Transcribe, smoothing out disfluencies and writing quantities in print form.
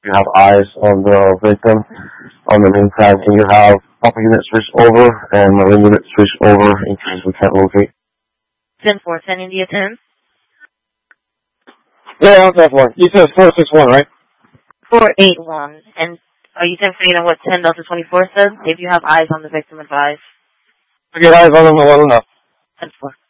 you have eyes on the victim. On the meantime, can you have Papa unit switch over and Marine unit switch over in case we can't locate? 10-4, sending the 10. Yeah, I'm 10-4. You said 461, right? 481. And are you 10-4 on what 10 Delta 24 said? If you have eyes on the victim, advise. I get eyes on them, I want to know. 10-4.